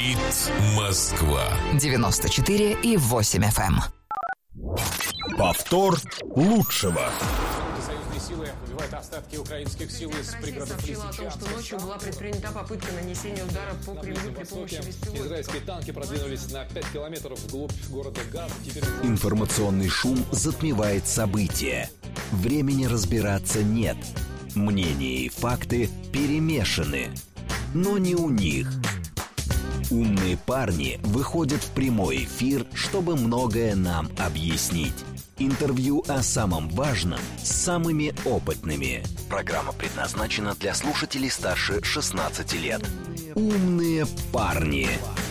Говорит Москва. 94,8 FM. Повтор лучшего. Союзные силы выбивают остатки украинских сил из пригородов Россия сообщила о том, что ночью была предпринята попытка нанесения удара по Кремлю при помощи беспилотников. Израильские танки продвинулись на 5 километров вглубь города Газа. Информационный шум затмевает события. Времени разбираться нет. Мнения и факты перемешаны. Но не у них. Умные парни выходят в прямой эфир, чтобы многое нам объяснить. Интервью о самом важном с самыми опытными. Программа предназначена для слушателей старше 16 лет. Умные парни.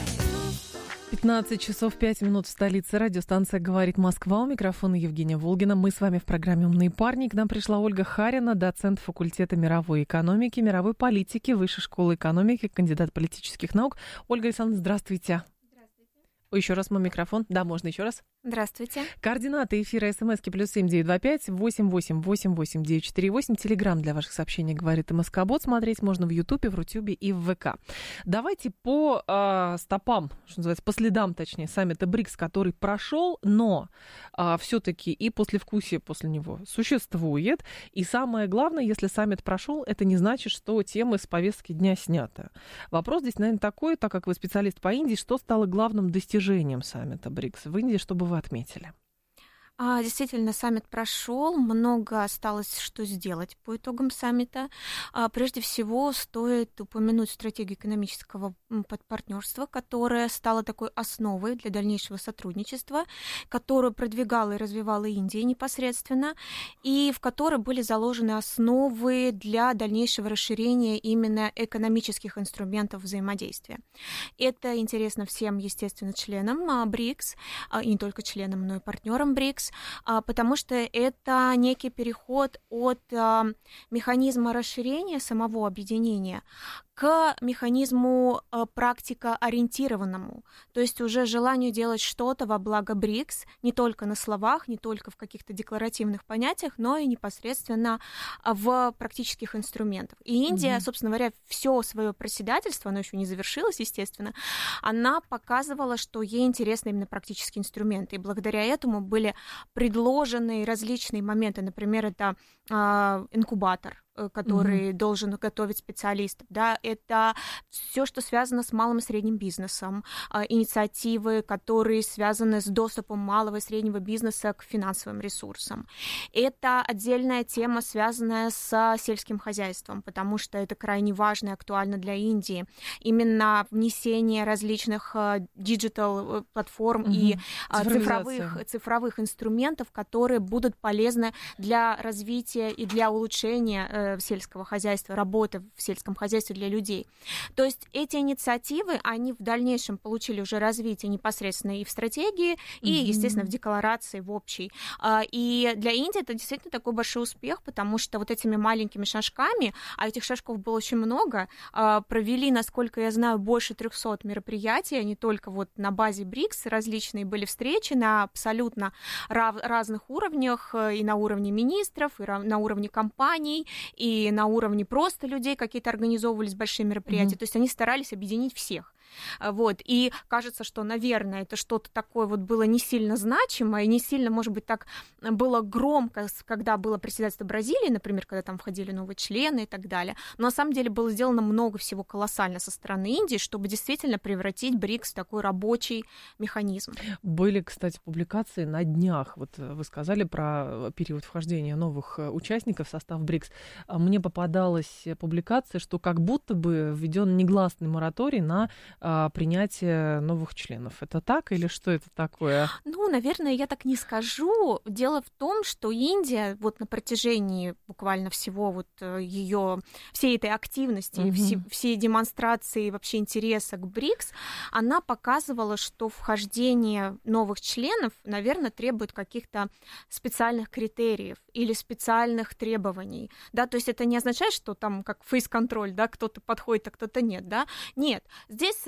15 часов 5 минут в столице. Радиостанция «Говорит Москва». У микрофона Евгения Волгина. Мы с вами в программе «Умные парни». К нам пришла Ольга Харина, доцент факультета мировой экономики, мировой политики, Высшей школы экономики, кандидат политических наук. Ольга Александровна, здравствуйте. Здравствуйте. Еще раз мой микрофон. Да, можно еще раз. Здравствуйте. Координаты эфира СМСки +7 925 88 88 948. Телеграм для ваших сообщений «Говорит МСК-бот». Смотреть можно в Ютубе, в Рутюбе и в ВК. Давайте по стопам, что называется, по следам, точнее, саммита БРИКС, который прошел, но все-таки и послевкусие после него существует. И самое главное, если саммит прошел, это не значит, что темы с повестки дня сняты. Вопрос здесь, наверное, такой, так как вы специалист по Индии, что стало главным достижением саммита БРИКС в Индии, чтобы вы отметили? Действительно, саммит прошел, много осталось что сделать по итогам саммита. Прежде всего, стоит упомянуть стратегию экономического партнерства, которая стала такой основой для дальнейшего сотрудничества, которую продвигала и развивала Индия непосредственно, и в которой были заложены основы для дальнейшего расширения именно экономических инструментов взаимодействия. Это интересно всем, естественно, членам БРИКС, и не только членам, но и партнерам БРИКС, потому что это некий переход от механизма расширения самого объединения к механизму практикоориентированному, то есть уже желанию делать что-то во благо БРИКС, не только на словах, не только в каких-то декларативных понятиях, но и непосредственно в практических инструментах. И Индия, собственно говоря, все свое председательство, оно еще не завершилось, естественно, она показывала, что ей интересны именно практические инструменты, и благодаря этому были предложены различные моменты, например, это инкубатор, который должен готовить специалистов, да, это все, что связано с малым и средним бизнесом, инициативы, которые связаны с доступом малого и среднего бизнеса к финансовым ресурсам. Это отдельная тема, связанная с сельским хозяйством, потому что это крайне важно и актуально для Индии. Именно внесение различных диджитал-платформ и цифровых инструментов, которые будут полезны для развития и для улучшения сельского хозяйства, работы в сельском хозяйстве для людей. То есть эти инициативы, они в дальнейшем получили уже развитие непосредственно и в стратегии, и, естественно, в декларации, в общей. И для Индии это действительно такой большой успех, потому что вот этими маленькими шажками, а этих шажков было очень много, провели, насколько я знаю, больше 300 мероприятий, не только вот на базе БРИКС, различные были встречи на абсолютно разных уровнях, и на уровне министров, и на уровне компаний, и на уровне просто людей какие-то организовывались большие мероприятия, то есть они старались объединить всех. Вот. И кажется, что, наверное, это что-то такое вот было не сильно значимое, не сильно, может быть, так было громко, когда было председательство Бразилии, например, когда там входили новые члены и так далее. Но на самом деле было сделано много всего колоссально со стороны Индии, чтобы действительно превратить БРИКС в такой рабочий механизм. Были, кстати, публикации на днях. Вот вы сказали про период вхождения новых участников в состав БРИКС. Мне попадалась публикация, что как будто бы введен негласный мораторий на принятие новых членов. Это так или что это такое? Ну, наверное, я так не скажу. Дело в том, что Индия вот на протяжении буквально всего вот ее, всей этой активности, всей демонстрации вообще интереса к БРИКС, она показывала, что вхождение новых членов, наверное, требует каких-то специальных критериев или специальных требований. Да, то есть это не означает, что там как фейс-контроль, да, кто-то подходит, а кто-то нет, да. Нет, здесь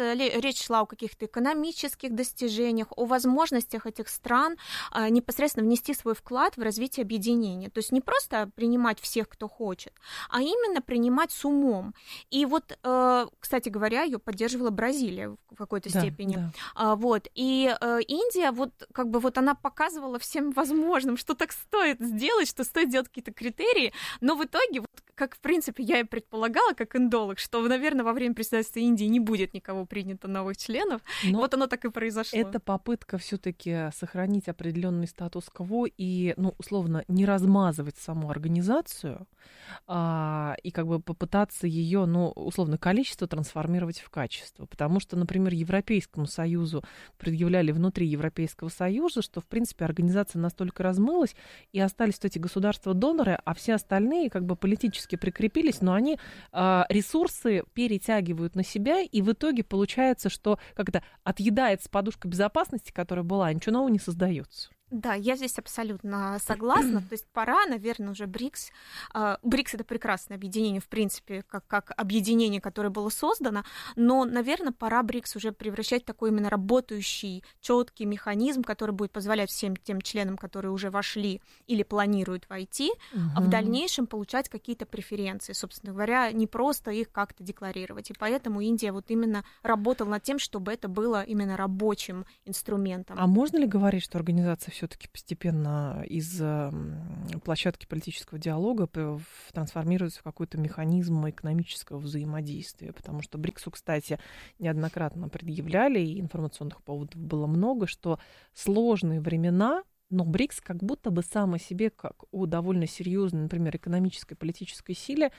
речь шла о каких-то экономических достижениях, о возможностях этих стран непосредственно внести свой вклад в развитие объединения. То есть не просто принимать всех, кто хочет, а именно принимать с умом. И вот, кстати говоря, ее поддерживала Бразилия в какой-то степени. Да. Вот. И Индия, вот как бы вот она показывала всем возможным, что так стоит сделать, что стоит делать какие-то критерии, но в итоге, вот, как в принципе я и предполагала, как индолог, что, наверное, во время председательства Индии не будет никого принято новых членов. Но вот оно так и произошло. Это попытка все-таки сохранить определенный статус-кво и, ну, условно, не размазывать саму организацию и как бы попытаться ее, ну, условно, количество трансформировать в качество. Потому что, например, Европейскому Союзу предъявляли внутри Европейского Союза, что, в принципе, организация настолько размылась, и остались вот эти государства-доноры, а все остальные как бы политически прикрепились, но они ресурсы перетягивают на себя, и в итоге получается, что как-то отъедается подушка безопасности, которая была, ничего нового не создается. Да, я здесь абсолютно согласна. То есть пора, наверное, уже БРИКС. БРИКС — это прекрасное объединение, в принципе, как объединение, которое было создано, но, наверное, пора БРИКС уже превращать в такой именно работающий, четкий механизм, который будет позволять всем тем членам, которые уже вошли или планируют войти, в дальнейшем получать какие-то преференции, собственно говоря, не просто их как-то декларировать. И поэтому Индия вот именно работала над тем, чтобы это было именно рабочим инструментом. А можно ли говорить, что организация все-таки постепенно из площадки политического диалога трансформируется в какой-то механизм экономического взаимодействия? Потому что БРИКСу, кстати, неоднократно предъявляли, и информационных поводов было много, что сложные времена, но БРИКС как будто бы сам о себе, как о довольно серьезной, например, экономической, политической силе,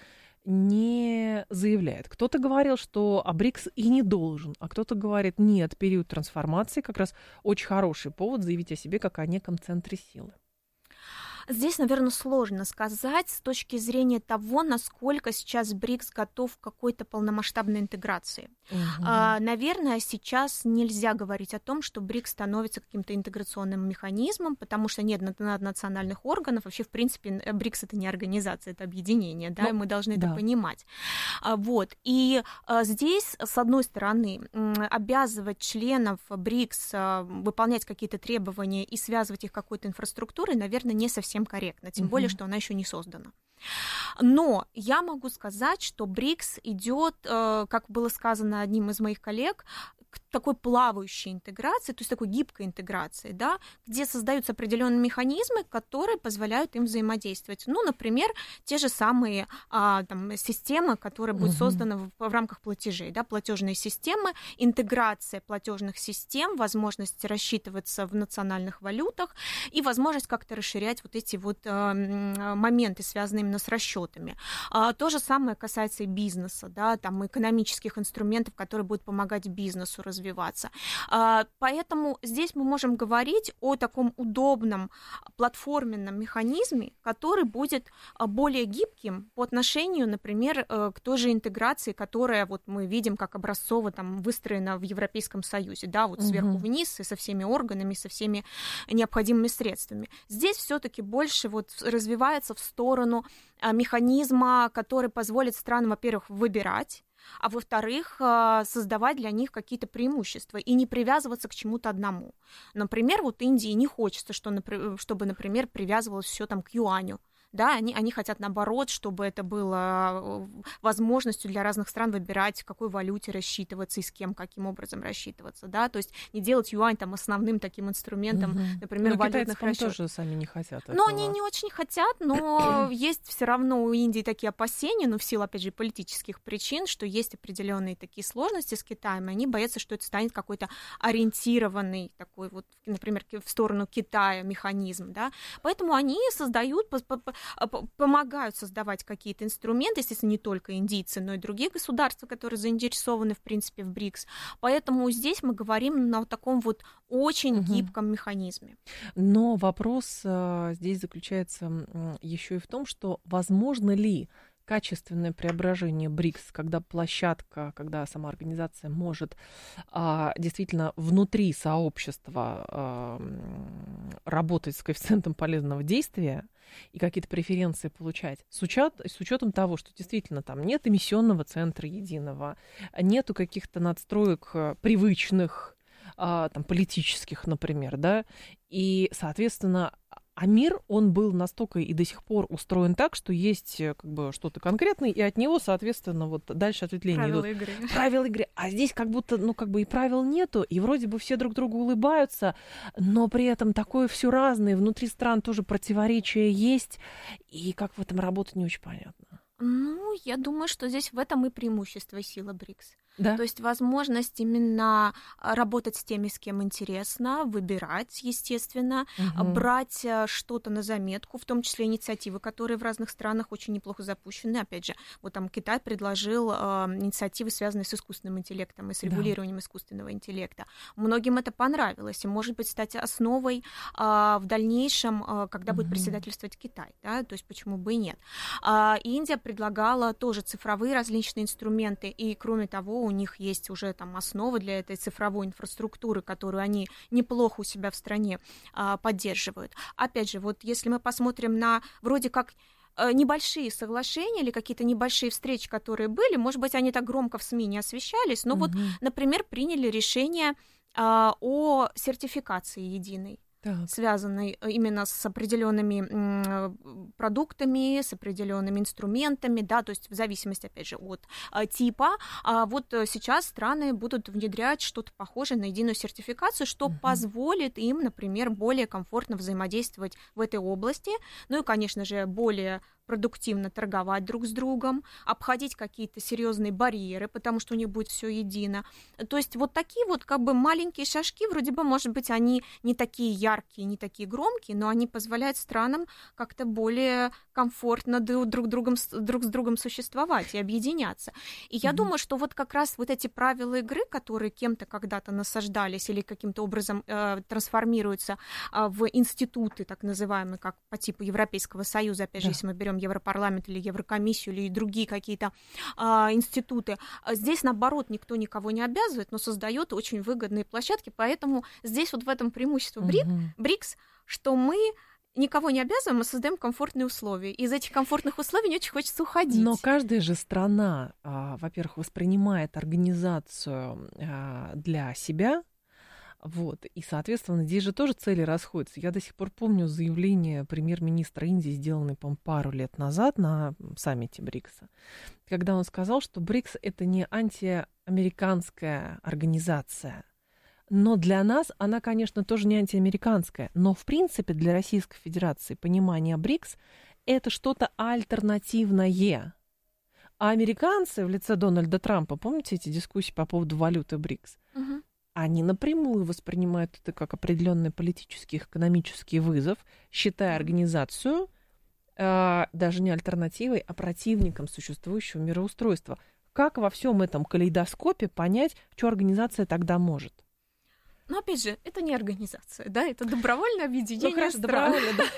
не заявляет. Кто-то говорил, что БРИКС и не должен, а кто-то говорит, нет, период трансформации как раз очень хороший повод заявить о себе как о неком центре силы. Здесь, наверное, сложно сказать с точки зрения того, насколько сейчас БРИКС готов к какой-то полномасштабной интеграции. Наверное, сейчас нельзя говорить о том, что БРИКС становится каким-то интеграционным механизмом, потому что нет наднациональных органов. Вообще, в принципе, БРИКС — это не организация, это объединение, да, и мы должны это понимать. Вот. И здесь, с одной стороны, обязывать членов БРИКС выполнять какие-то требования и связывать их какой-то инфраструктурой, наверное, не совсем корректно, тем более, что она еще не создана. Но я могу сказать, что БРИКС идет, как было сказано одним из моих коллег, к такой плавающей интеграции, то есть такой гибкой интеграции, да, где создаются определенные механизмы, которые позволяют им взаимодействовать. Ну, например, те же самые там, системы, которые будут созданы в рамках платежей, да, платежные системы, интеграция платежных систем, возможность рассчитываться в национальных валютах и возможность как-то расширять вот эти вот моменты, связанные именно с расчетами. То же самое касается и бизнеса, да, там, экономических инструментов, которые будут помогать бизнесу развиваться. Поэтому здесь мы можем говорить о таком удобном платформенном механизме, который будет более гибким по отношению, например, к той же интеграции, которая вот мы видим, как образцово там выстроена в Европейском Союзе, да, вот сверху вниз и со всеми органами, со всеми необходимыми средствами. Здесь все-таки больше вот развивается в сторону механизма, который позволит странам, во-первых, выбирать, а во-вторых, создавать для них какие-то преимущества и не привязываться к чему-то одному. Например, вот Индии не хочется, чтобы, например, привязывалось все там к юаню. Да, они хотят, наоборот, чтобы это было возможностью для разных стран выбирать, в какой валюте рассчитываться и с кем, каким образом рассчитываться, да, то есть не делать юань там основным таким инструментом, например, валютных расчетов. Тоже сами не хотят этого. Но они не очень хотят, но есть все равно у Индии такие опасения, но в силу, опять же, политических причин, что есть определенные такие сложности с Китаем, и они боятся, что это станет какой-то ориентированный такой вот, например, в сторону Китая механизм, да, поэтому они создают, помогают создавать какие-то инструменты, естественно, не только индийцы, но и другие государства, которые заинтересованы, в принципе, в БРИКС. Поэтому здесь мы говорим на вот таком вот очень гибком механизме. Но вопрос здесь заключается еще и в том, что возможно ли качественное преображение БРИКС, когда площадка, когда сама организация может действительно внутри сообщества работать с коэффициентом полезного действия, и какие-то преференции получать, с учетом того, что действительно там нет эмиссионного центра единого, нету каких-то надстроек привычных, там, политических, например, да, и, соответственно, а мир, он был настолько и до сих пор устроен так, что есть как бы что-то конкретное, и от него, соответственно, вот дальше ответвления идут. Правила игры. А здесь как будто, ну, как бы и правил нету, и вроде бы все друг другу улыбаются, но при этом такое все разное, внутри стран тоже противоречия есть, и как в этом работать, не очень понятно. Ну, я думаю, что здесь в этом и преимущество и сила БРИКС. Да. То есть возможность именно работать с теми, с кем интересно, выбирать, естественно, брать что-то на заметку, в том числе инициативы, которые в разных странах очень неплохо запущены. Опять же, вот там Китай предложил инициативы, связанные с искусственным интеллектом и с регулированием искусственного интеллекта. Многим это понравилось и, может быть, стать основой в дальнейшем, когда будет председательствовать Китай. Да? То есть почему бы и нет. Индия предлагала тоже цифровые различные инструменты, и, кроме того, у них есть уже там основы для этой цифровой инфраструктуры, которую они неплохо у себя в стране поддерживают. Опять же, вот если мы посмотрим на вроде как небольшие соглашения или какие-то небольшие встречи, которые были, может быть, они так громко в СМИ не освещались, но вот, например, приняли решение о сертификации единой. Так. Связанный именно с определенными продуктами, с определенными инструментами, да, то есть в зависимости, опять же, от типа. Вот сейчас страны будут внедрять что-то похожее на единую сертификацию, что позволит им, например, более комфортно взаимодействовать в этой области, ну и, конечно же, более продуктивно торговать друг с другом, обходить какие-то серьезные барьеры, потому что у них будет все едино. То есть вот такие вот как бы маленькие шажки, вроде бы, может быть, они не такие яркие, не такие громкие, но они позволяют странам как-то более комфортно друг с другом существовать и объединяться. И я думаю, что вот как раз вот эти правила игры, которые кем-то когда-то насаждались или каким-то образом трансформируются в институты, так называемые, как по типу Европейского Союза, опять же, если мы берем Европарламент или Еврокомиссию или другие какие-то институты. Здесь, наоборот, никто никого не обязывает, но создает очень выгодные площадки, поэтому здесь вот в этом преимущество БРИКС, что мы никого не обязываем, мы создаем комфортные условия. И из этих комфортных условий не очень хочется уходить. Но каждая же страна, во-первых, воспринимает организацию для себя. Вот. И, соответственно, здесь же тоже цели расходятся. Я до сих пор помню заявление премьер-министра Индии, сделанное, по-моему, пару лет назад на саммите БРИКСа, когда он сказал, что БРИКС – это не антиамериканская организация, но для нас она, конечно, тоже не антиамериканская. Но, в принципе, для Российской Федерации понимание БРИКС – это что-то альтернативное. А американцы в лице Дональда Трампа, помните эти дискуссии по поводу валюты БРИКС? Они напрямую воспринимают это как определенный политический, экономический вызов, считая организацию даже не альтернативой, а противником существующего мироустройства. Как во всем этом калейдоскопе понять, что организация тогда может? Но опять же, это не организация, да, это добровольное объединение стран. Добровольно, да.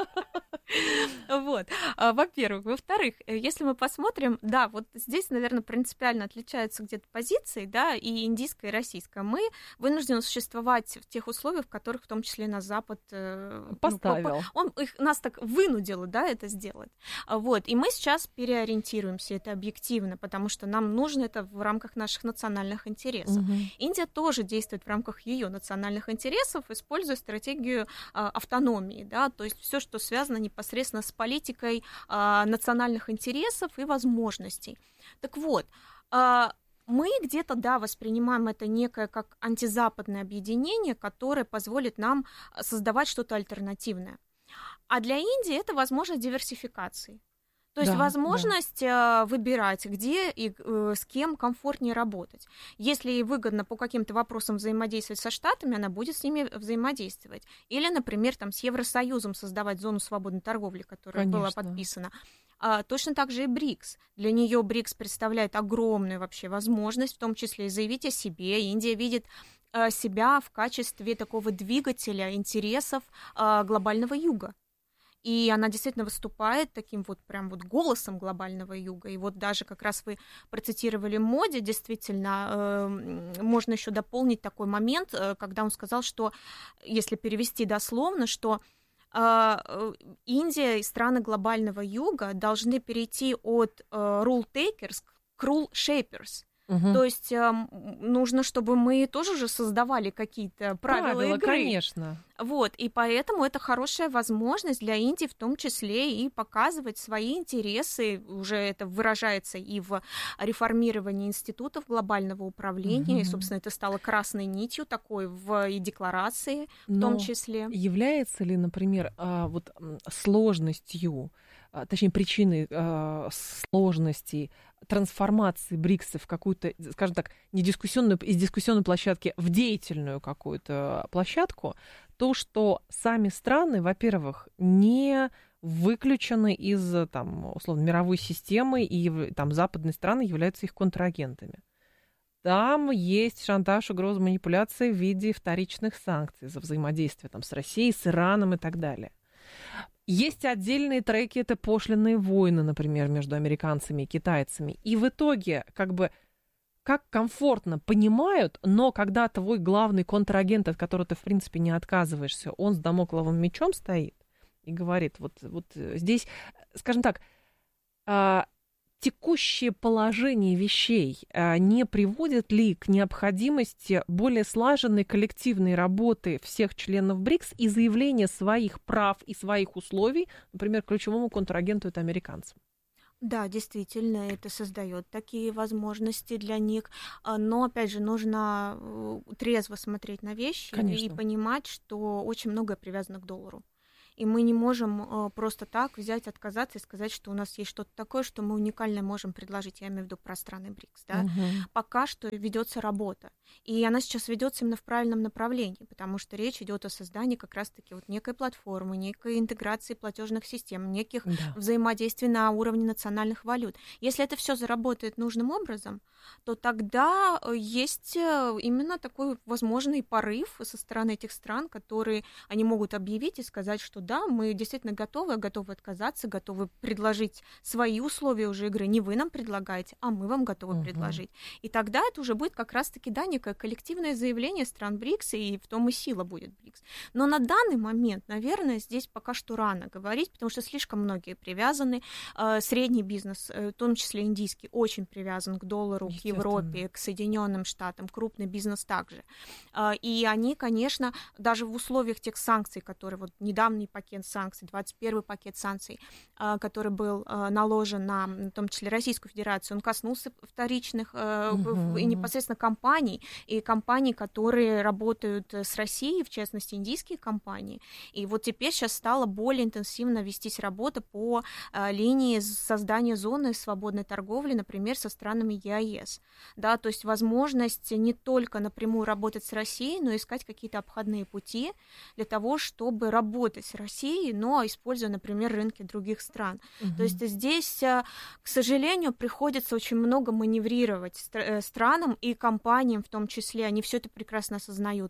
Вот, во-первых. Во-вторых, если мы посмотрим, да, вот здесь, наверное, принципиально отличаются где-то позиции, да, и индийская, и российская. Мы вынуждены существовать в тех условиях, в которых в том числе нас Запад поставил. Нас так вынудил, да, это сделать. Вот, и мы сейчас переориентируемся, это объективно, потому что нам нужно это в рамках наших национальных интересов. Индия тоже действует в рамках ее национальных интересов, используя стратегию автономии, да, то есть все, что связано непосредственно с политикой национальных интересов и возможностей. Так вот, мы где-то, да, воспринимаем это некое как антизападное объединение, которое позволит нам создавать что-то альтернативное. А для Индии это возможность диверсификации. То есть возможность выбирать, где и с кем комфортнее работать. Если ей выгодно по каким-то вопросам взаимодействовать со Штатами, она будет с ними взаимодействовать. Или, например, там, с Евросоюзом создавать зону свободной торговли, которая была подписана. Точно так же и БРИКС. Для нее БРИКС представляет огромную вообще возможность, в том числе и заявить о себе. Индия видит себя в качестве такого двигателя интересов глобального юга. И она действительно выступает таким вот прям вот голосом глобального юга. И вот даже как раз вы процитировали Моди, действительно, можно еще дополнить такой момент, когда он сказал, что, если перевести дословно, что Индия и страны глобального юга должны перейти от rule takers к rule shapers. То есть нужно, чтобы мы тоже уже создавали какие-то правила игры. Конечно. Вот, и поэтому это хорошая возможность для Индии в том числе и показывать свои интересы. Уже это выражается и в реформировании институтов глобального управления, и, собственно, это стало красной нитью такой и декларации в том числе. Является ли, например, вот сложностью, точнее, причиной сложностей трансформации БРИКСа в какую-то, скажем так, не дискуссионную, из дискуссионной площадки в деятельную какую-то площадку, то, что сами страны, во-первых, не выключены из, там, условно, мировой системы, и там западные страны являются их контрагентами. Там есть шантаж, угроза, манипуляции в виде вторичных санкций за взаимодействие там, с Россией, с Ираном и так далее. Есть отдельные треки, это пошлинные войны, например, между американцами и китайцами. И в итоге, как комфортно понимают, но когда твой главный контрагент, от которого ты, в принципе, не отказываешься, он с дамокловым мечом стоит и говорит, вот здесь, скажем так, текущее положение вещей не приводит ли к необходимости более слаженной коллективной работы всех членов БРИКС и заявления своих прав и своих условий, например, ключевому контрагенту, это американцам? Да, действительно, это создает такие возможности для них, но, опять же, нужно трезво смотреть на вещи. Конечно. И понимать, что очень многое привязано к доллару. И мы не можем просто так взять, отказаться и сказать, что у нас есть что-то такое, что мы уникальное можем предложить. Я имею в виду про страны БРИКС. Да? Пока что ведется работа. И она сейчас ведется именно в правильном направлении, потому что речь идет о создании как раз-таки вот некой платформы, некой интеграции платежных систем, неких взаимодействий на уровне национальных валют. Если это все заработает нужным образом, то тогда есть именно такой возможный порыв со стороны этих стран, которые они могут объявить и сказать, что да, мы действительно готовы отказаться, готовы предложить свои условия уже игры. Не вы нам предлагаете, а мы вам готовы предложить. И тогда это уже будет как раз-таки, да, некое коллективное заявление стран БРИКС, и в том и сила будет БРИКС. Но на данный момент, наверное, здесь пока что рано говорить, потому что слишком многие привязаны. Средний бизнес, в том числе индийский, очень привязан к доллару, к Европе, к Соединенным Штатам, крупный бизнес также. И они, конечно, даже в условиях тех санкций, которые вот недавний пакет санкций, 21-й пакет санкций, который был наложен на, в том числе, Российскую Федерацию, он коснулся вторичных и непосредственно компаний, и компаний, которые работают с Россией, в частности, индийские компании. И вот теперь сейчас стала более интенсивно вестись работа по линии создания зоны свободной торговли, например, со странами ЕАЭС. Да, то есть возможность не только напрямую работать с Россией, но искать какие-то обходные пути для того, чтобы работать с Россией, но используя, например, рынки других стран. То есть здесь, к сожалению, приходится очень много маневрировать странам и компаниям в том числе. Они все это прекрасно осознают.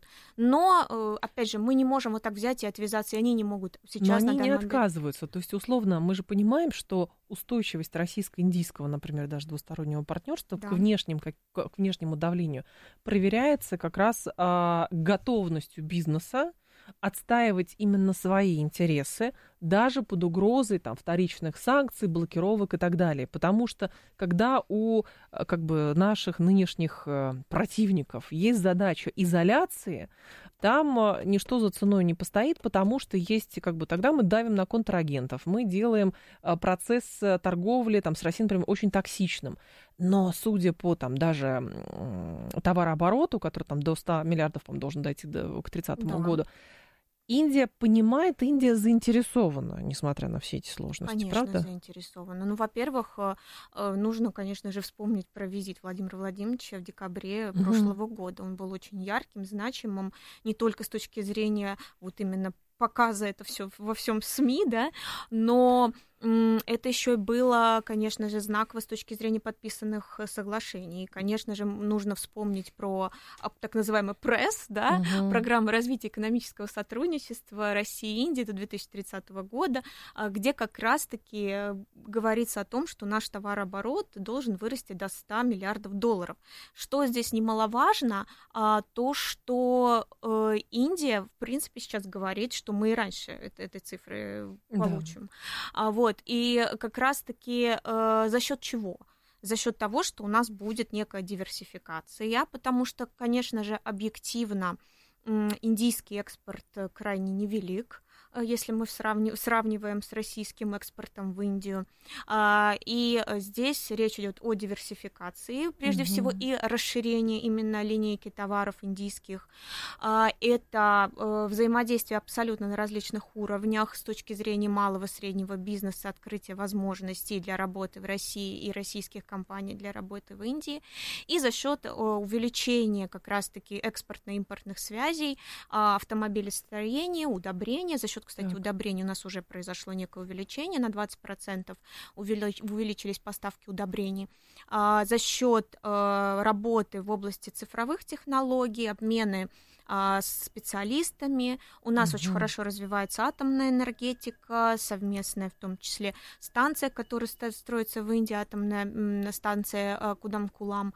Но, опять же, мы не можем вот так взять и отвязаться, и они не могут сейчас. Но они не отказываются. То есть, условно, мы же понимаем, что устойчивость российско-индийского, например, даже двустороннего партнерства к внешнему давлению проверяется как раз готовностью бизнеса отстаивать именно свои интересы, даже под угрозой там, вторичных санкций, блокировок и так далее. Потому что когда у наших нынешних противников есть задача изоляции, там ничто за ценой не постоит, потому что есть, тогда мы давим на контрагентов, мы делаем процесс торговли там, с Россией, например, очень токсичным. Но судя по там, даже товарообороту, который там, до 100 миллиардов должен дойти к 2030 году, Индия понимает, Индия заинтересована, несмотря на все эти сложности, конечно, правда? Конечно, заинтересована. Ну, во-первых, нужно, конечно же, вспомнить про визит Владимира Владимировича в декабре прошлого года. Он был очень ярким, значимым, не только с точки зрения вот именно показа это все во всем СМИ, да, но это еще и было, конечно же, знаково с точки зрения подписанных соглашений. И, конечно же, нужно вспомнить про так называемый ПРЭСС, да, программу развития экономического сотрудничества России и Индии до 2030 года, где как раз-таки говорится о том, что наш товарооборот должен вырасти до $100 миллиардов. Что здесь немаловажно, то, что Индия, в принципе, сейчас говорит, что мы и раньше этой цифры получим. Вот, и как раз-таки за счет чего? За счет того, что у нас будет некая диверсификация, потому что, конечно же, объективно индийский экспорт крайне невелик, если мы сравниваем с российским экспортом в Индию. И здесь речь идет о диверсификации, прежде всего, и расширении именно линейки товаров индийских. Это взаимодействие абсолютно на различных уровнях с точки зрения малого и среднего бизнеса, открытие возможностей для работы в России и российских компаний для работы в Индии. И за счет увеличения как раз-таки экспортно-импортных связей, автомобилестроения, удобрения, за счет, кстати, удобрений у нас уже произошло некое увеличение на 20%, увеличились поставки удобрений. За счет работы в области цифровых технологий, обмены с специалистами. У нас очень хорошо развивается атомная энергетика, совместная в том числе станция, которая строится в Индии, атомная станция Кудам-Кулам,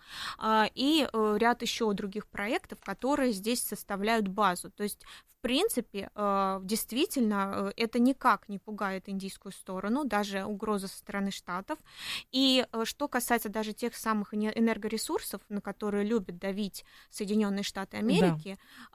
и ряд еще других проектов, которые здесь составляют базу. То есть, в принципе, действительно, это никак не пугает индийскую сторону, даже угроза со стороны Штатов. И что касается даже тех самых энергоресурсов, на которые любят давить Соединенные Штаты Америки,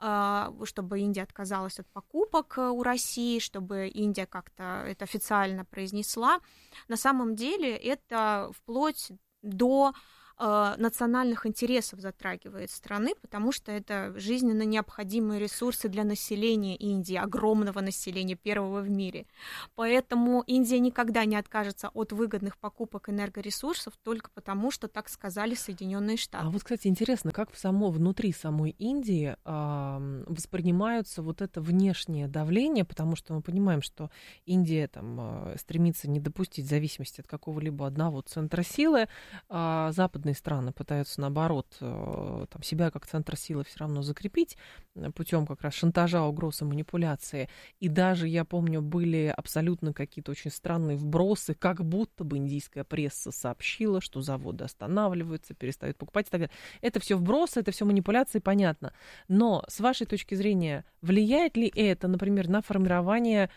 чтобы Индия отказалась от покупок у России, чтобы Индия как-то это официально произнесла, на самом деле это вплоть до национальных интересов затрагивает страны, потому что это жизненно необходимые ресурсы для населения Индии, огромного населения, первого в мире. Поэтому Индия никогда не откажется от выгодных покупок энергоресурсов только потому, что так сказали Соединенные Штаты. А вот, кстати, интересно, как внутри самой Индии воспринимаются вот это внешнее давление, потому что мы понимаем, что Индия стремится не допустить зависимости от какого-либо одного центра силы, западные страны пытаются, наоборот, себя как центр силы все равно закрепить путем как раз шантажа, угроз и манипуляции. И даже, я помню, были абсолютно какие-то очень странные вбросы, как будто бы индийская пресса сообщила, что заводы останавливаются, перестают покупать и так далее. Это все вбросы, это все манипуляции, понятно. Но с вашей точки зрения, влияет ли это, например, на формирование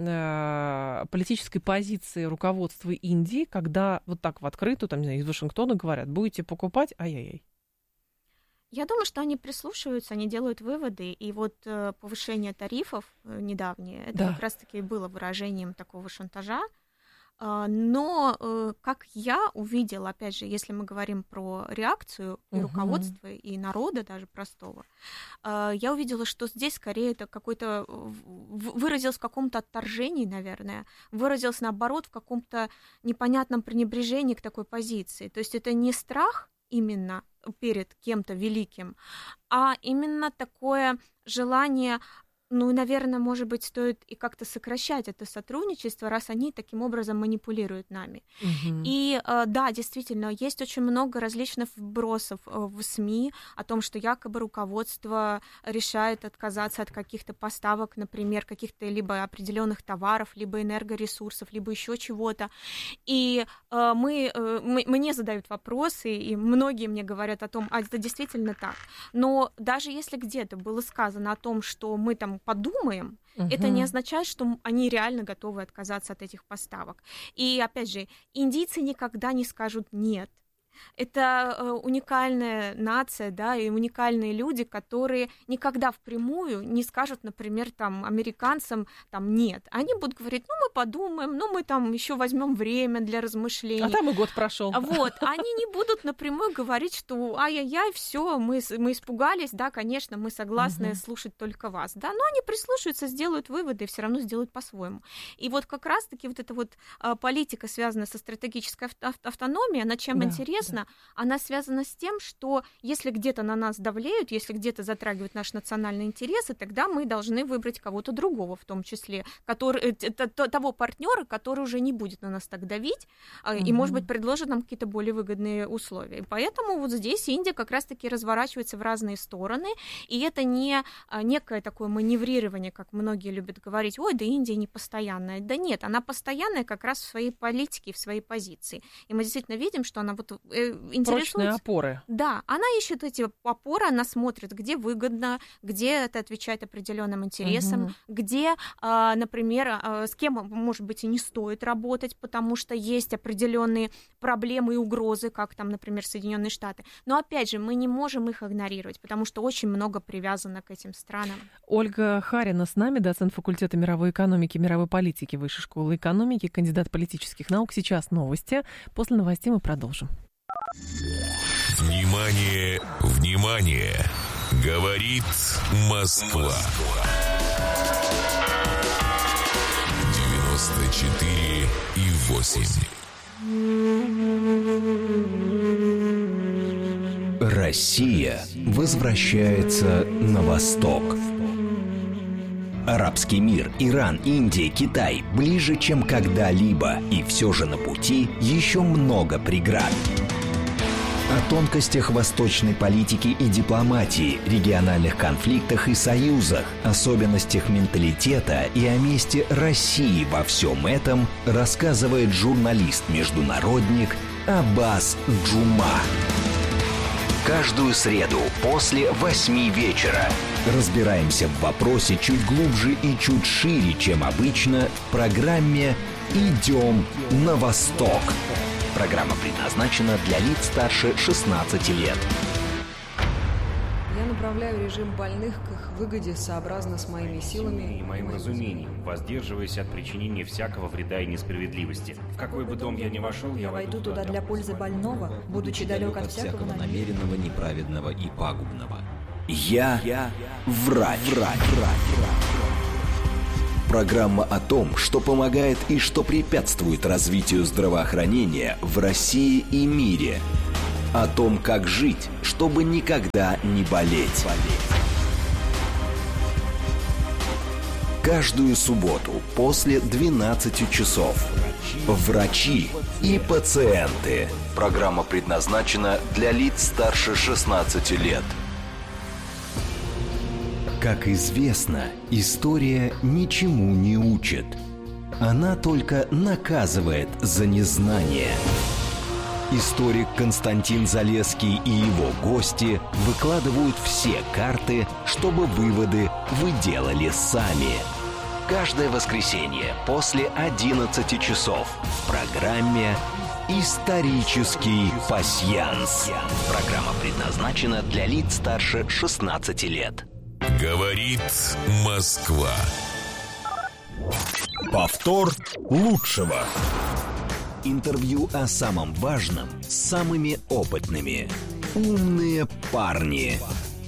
политической позиции руководства Индии, когда вот так в открытую, из Вашингтона говорят, будете покупать, ай-яй-яй? Я думаю, что они прислушиваются, они делают выводы, и вот повышение тарифов недавнее, это как раз-таки было выражением такого шантажа. Но, как я увидела, опять же, если мы говорим про реакцию и руководства, и народа даже простого, я увидела, что здесь скорее это какой-то выразилось в каком-то отторжении, наверное, выразилось, наоборот, в каком-то непонятном пренебрежении к такой позиции. То есть это не страх именно перед кем-то великим, а именно такое желание... наверное, может быть, стоит и как-то сокращать это сотрудничество, раз они таким образом манипулируют нами. И да, действительно, есть очень много различных вбросов в СМИ о том, что якобы руководство решает отказаться от каких-то поставок, например, каких-то либо определенных товаров, либо энергоресурсов, либо еще чего-то. И мне задают вопросы, и многие мне говорят о том, это действительно так. Но даже если где-то было сказано о том, что мы там подумаем, это не означает, что они реально готовы отказаться от этих поставок. И, опять же, индийцы никогда не скажут «нет». Это уникальная нация, да, и уникальные люди, которые никогда впрямую не скажут, например, американцам нет. Они будут говорить, мы подумаем, мы еще возьмем время для размышлений. А там и год прошел. Вот, они не будут напрямую говорить, что ай-яй-яй, все, мы испугались, да, конечно, мы согласны слушать только вас, да, но они прислушаются, сделают выводы и все равно сделают по-своему. И вот как раз-таки вот эта вот политика, связанная со стратегической автономией, она чем интересна? Конечно, она связана с тем, что если где-то на нас давлеют, если где-то затрагивают наши национальные интересы, тогда мы должны выбрать кого-то другого, в том числе, того партнера, который уже не будет на нас так давить и, может быть, предложит нам какие-то более выгодные условия. Поэтому вот здесь Индия как раз-таки разворачивается в разные стороны, и это не некое такое маневрирование, как многие любят говорить, ой, да Индия не постоянная. Да нет, она постоянная как раз в своей политике, в своей позиции. И мы действительно видим, что она вот интересуется... Прочные опоры. Да, она ищет эти опоры, она смотрит, где выгодно, где это отвечает определенным интересам, где, например, с кем, может быть, и не стоит работать, потому что есть определенные проблемы и угрозы, как там, например, Соединенные Штаты. Но, опять же, мы не можем их игнорировать, потому что очень много привязано к этим странам. Ольга Харина с нами, доцент факультета мировой экономики и мировой политики Высшей школы экономики, кандидат политических наук. Сейчас новости. После новостей мы продолжим. Внимание, внимание! Говорит Москва. 94,8. Россия возвращается на восток. Арабский мир, Иран, Индия, Китай ближе, чем когда-либо, и все же на пути еще много преград. О тонкостях восточной политики и дипломатии, региональных конфликтах и союзах, особенностях менталитета и о месте России во всем этом рассказывает журналист-международник Аббас Джума. Каждую среду после 8 вечера разбираемся в вопросе чуть глубже и чуть шире, чем обычно, в программе «Идем на восток». Программа предназначена для лиц старше 16 лет. Я направляю режим больных к их выгоде сообразно с моими силами и моим разумением, воздерживаясь от причинения всякого вреда и несправедливости. В какой бы дом я ни вошел, я войду туда для пользы больного, будучи далек от всякого намеренного, неправедного и пагубного. Я врач. Программа о том, что помогает и что препятствует развитию здравоохранения в России и мире. О том, как жить, чтобы никогда не болеть. Каждую субботу после 12 часов. Врачи и пациенты. Программа предназначена для лиц старше 16 лет. Как известно, история ничему не учит. Она только наказывает за незнание. Историк Константин Залесский и его гости выкладывают все карты, чтобы выводы вы делали сами. Каждое воскресенье после 11 часов в программе «Исторический пасьянс». Программа предназначена для лиц старше 16 лет. Говорит Москва. Повтор лучшего. Интервью о самом важном с самыми опытными. Умные парни.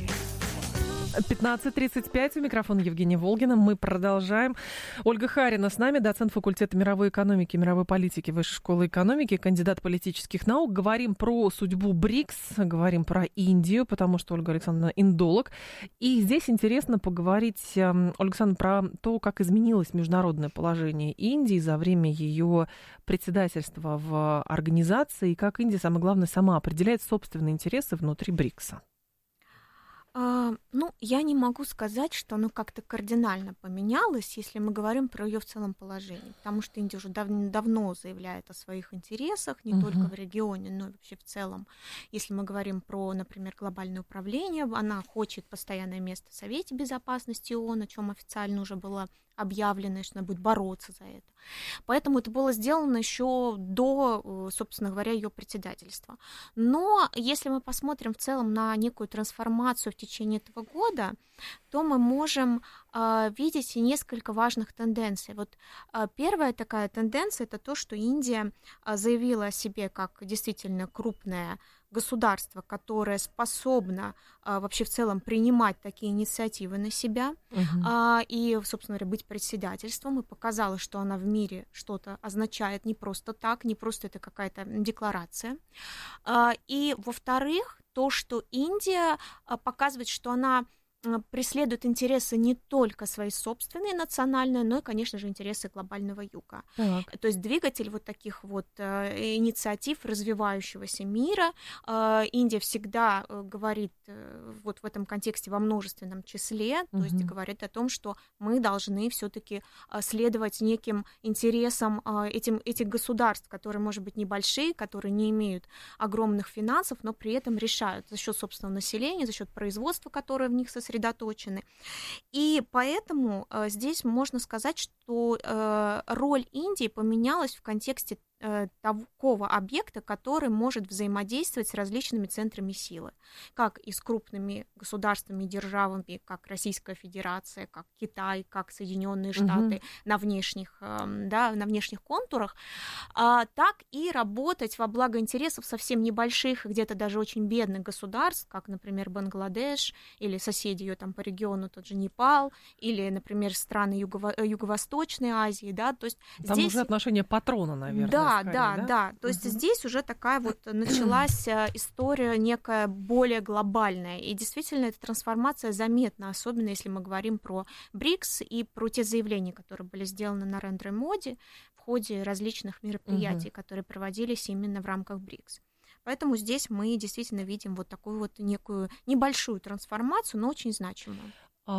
15:35, у микрофона Евгения Волгина. Мы продолжаем. Ольга Харина с нами, доцент факультета мировой экономики и мировой политики Высшей школы экономики, кандидат политических наук. Говорим про судьбу БРИКС, говорим про Индию, потому что Ольга Александровна индолог. И здесь интересно поговорить, Ольга Александровна, про то, как изменилось международное положение Индии за время ее председательства в организации, и как Индия, самое главное, сама определяет собственные интересы внутри БРИКСа. Я не могу сказать, что оно как-то кардинально поменялось, если мы говорим про ее в целом положение, потому что Индия уже давно заявляет о своих интересах, не только в регионе, но и вообще в целом. Если мы говорим про, например, глобальное управление, она хочет постоянное место в Совете Безопасности ООН, о чем официально уже было объявлено, что она будет бороться за это. Поэтому это было сделано еще до, собственно говоря, ее председательства. Но если мы посмотрим в целом на некую трансформацию в течение этого года, то мы можем видеть и несколько важных тенденций. Вот первая такая тенденция – это то, что Индия заявила о себе как действительно крупное государство, которое способно вообще в целом принимать такие инициативы на себя и, собственно говоря, быть председательством, и показала, что она в мире что-то означает не просто так, не просто это какая-то декларация. И, во-вторых, то, что Индия показывает, что она преследует интересы не только свои собственные национальные, но и, конечно же, интересы глобального юга. Так. То есть двигатель вот таких вот инициатив развивающегося мира. Индия всегда говорит вот в этом контексте во множественном числе, то есть говорит о том, что мы должны все-таки следовать неким интересам этих государств, которые, может быть, небольшие, которые не имеют огромных финансов, но при этом решают за счет собственного населения, за счет производства, которое в них сосредоточено. И поэтому здесь можно сказать, что роль Индии поменялась в контексте такого объекта, который может взаимодействовать с различными центрами силы, как и с крупными государствами и державами, как Российская Федерация, как Китай, как Соединенные Штаты на внешних контурах, так и работать во благо интересов совсем небольших, где-то даже очень бедных государств, как, например, Бангладеш или соседи ее там по региону, тот же Непал, или, например, страны Юго-Восточной Азии, да, то есть там здесь уже отношение патрона, наверное. Да. То есть здесь уже такая вот началась история некая более глобальная. И действительно эта трансформация заметна, особенно если мы говорим про БРИКС и про те заявления, которые были сделаны Нарендре Моди в ходе различных мероприятий, которые проводились именно в рамках БРИКС. Поэтому здесь мы действительно видим вот такую вот некую небольшую трансформацию, но очень значимую.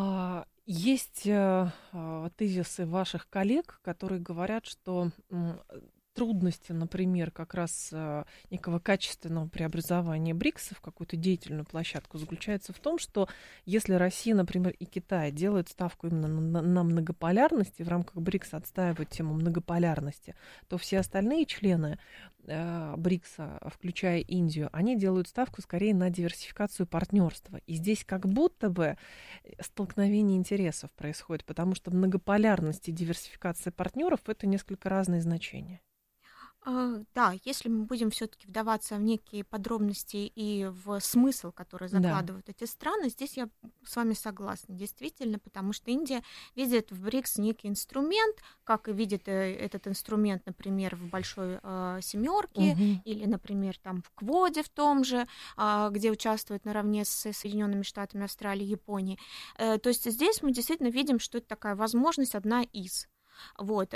Есть тезисы ваших коллег, которые говорят, что трудности, например, как раз некого качественного преобразования БРИКСа в какую-то деятельную площадку заключается в том, что если Россия, например, и Китай делают ставку именно на многополярности, в рамках БРИКСа отстаивают тему многополярности, то все остальные члены БРИКСа, включая Индию, они делают ставку скорее на диверсификацию партнерства. И здесь как будто бы столкновение интересов происходит, потому что многополярность и диверсификация партнеров — это несколько разные значения. Да, если мы будем все-таки вдаваться в некие подробности и в смысл, который закладывают эти страны, здесь я с вами согласна, действительно, потому что Индия видит в БРИКС некий инструмент, как и видит этот инструмент, например, в Большой Семерке или, например, там в Кводе в том же, где участвует наравне с Соединенными Штатами, Австралией, Японией. То есть здесь мы действительно видим, что это такая возможность, одна из. Вот.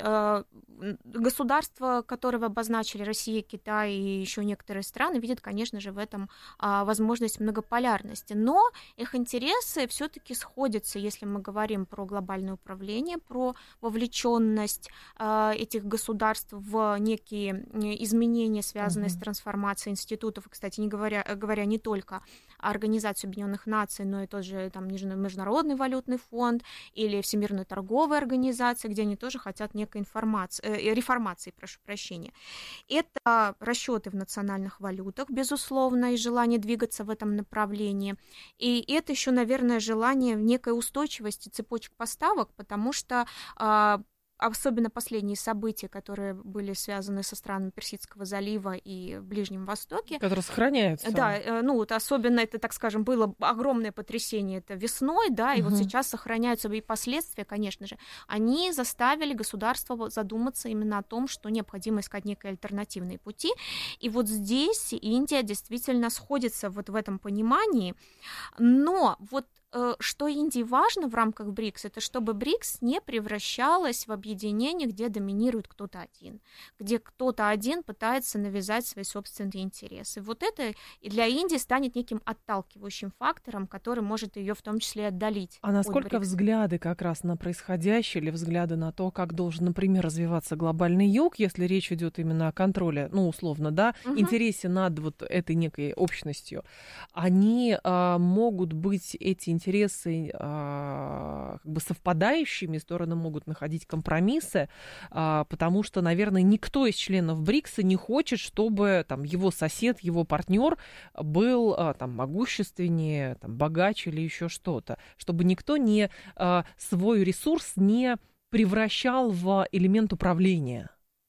Государства, которые обозначили Россия, Китай и еще некоторые страны, видят, конечно же, в этом возможность многополярности. Но их интересы все-таки сходятся, если мы говорим про глобальное управление, про вовлеченность этих государств в некие изменения, связанные с трансформацией институтов. И, кстати, не говоря не только о Организации Объединенных Наций, но и тот же там, Международный валютный фонд или Всемирная торговая организация, где они тоже хотят некой реформации, прошу прощения. Это расчеты в национальных валютах, безусловно, и желание двигаться в этом направлении. И это еще, наверное, желание некой устойчивости цепочек поставок, потому что особенно последние события, которые были связаны со странами Персидского залива и Ближнем Востоке. Которые сохраняются. Да, ну вот особенно это, так скажем, было огромное потрясение это весной, да, и вот сейчас сохраняются и последствия, конечно же. Они заставили государство задуматься именно о том, что необходимо искать некие альтернативные пути. И вот здесь Индия действительно сходится вот в этом понимании. Но вот что Индии важно в рамках БРИКС, это чтобы БРИКС не превращалась в объединение, где доминирует кто-то один, где кто-то один пытается навязать свои собственные интересы. Вот это и для Индии станет неким отталкивающим фактором, который может ее в том числе отдалить. А насколько взгляды как раз на происходящее или взгляды на то, как должен, например, развиваться глобальный юг, если речь идет именно о контроле, ну, условно, да, интересе над вот этой некой общностью, они могут быть, эти интересы как бы совпадающими, стороны могут находить компромиссы, потому что, наверное, никто из членов БРИКСа не хочет, чтобы там его сосед, его партнер был там могущественнее, там, богаче или еще что-то, чтобы никто не свой ресурс не превращал в элемент управления.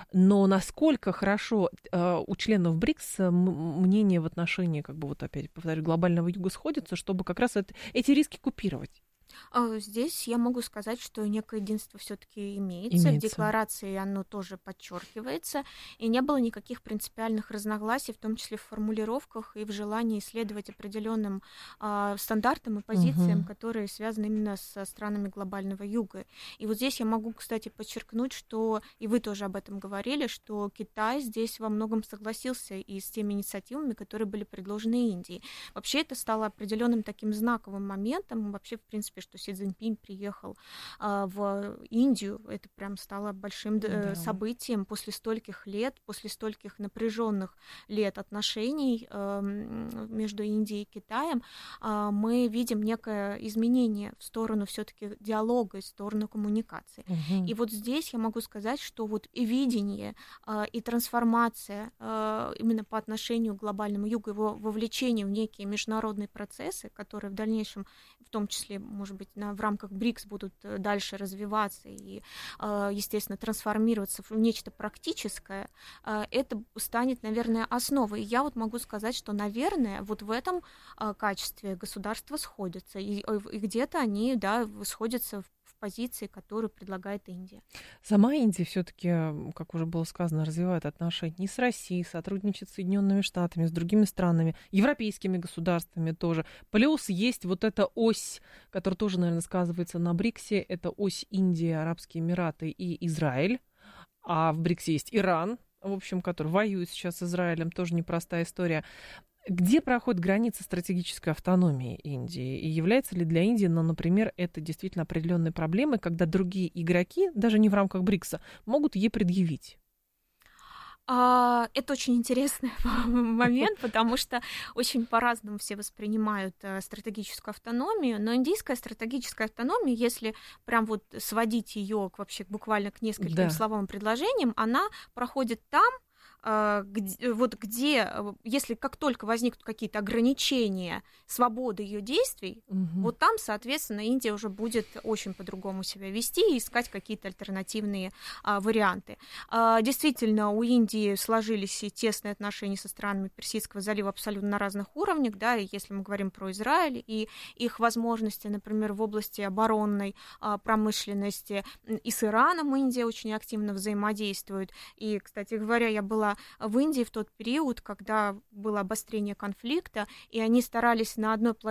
Но насколько хорошо у членов БРИКС мнение в отношении, как бы вот опять повторю, глобального юга сходится, чтобы как раз эти риски купировать? Здесь я могу сказать, что некое единство все-таки имеется. В декларации оно тоже подчеркивается, и не было никаких принципиальных разногласий, в том числе в формулировках и в желании следовать определенным стандартам и позициям, которые связаны именно со странами глобального юга. И вот здесь я могу, кстати, подчеркнуть, что, и вы тоже об этом говорили, что Китай здесь во многом согласился и с теми инициативами, которые были предложены Индией. Вообще это стало определенным таким знаковым моментом, вообще, в принципе, что Си Цзиньпин приехал в Индию, это прям стало большим событием после стольких лет, после стольких напряженных лет отношений между Индией и Китаем. Мы видим некое изменение в сторону все-таки диалога, в сторону коммуникации. И вот здесь я могу сказать, что вот и видение, и трансформация именно по отношению к глобальному югу, его вовлечение в некие международные процессы, которые в дальнейшем, в том числе, может быть, в рамках БРИКС будут дальше развиваться и, естественно, трансформироваться в нечто практическое, это станет, наверное, основой. И я вот могу сказать, что, наверное, вот в этом качестве государства сходятся, и где-то они, да, сходятся в позиции, которую предлагает Индия. Сама Индия все-таки, как уже было сказано, развивает отношения не с Россией, сотрудничает с Соединенными Штатами, с другими странами, европейскими государствами тоже. Плюс есть вот эта ось, которая тоже, наверное, сказывается на БРИКСе, это ось Индия, Арабские Эмираты и Израиль. А в БРИКСе есть Иран, в общем, который воюет сейчас с Израилем, тоже непростая история. Где проходит граница стратегической автономии Индии? И является ли для Индии, например, это действительно определенной проблемой, когда другие игроки, даже не в рамках БРИКСа, могут ей предъявить? Это очень интересный момент, потому что очень по-разному все воспринимают стратегическую автономию, но индийская стратегическая автономия, если прям вот сводить ее вообще буквально к нескольким словам и предложениям, она проходит там, где, если как только возникнут какие-то ограничения свободы ее действий, вот там, соответственно, Индия уже будет очень по-другому себя вести и искать какие-то альтернативные варианты. Действительно, у Индии сложились и тесные отношения со странами Персидского залива абсолютно на разных уровнях, да, и если мы говорим про Израиль и их возможности, например, в области оборонной промышленности, и с Ираном Индия очень активно взаимодействует. И, кстати говоря, я была в Индии в тот период, когда было обострение конфликта, и они старались на одной площадке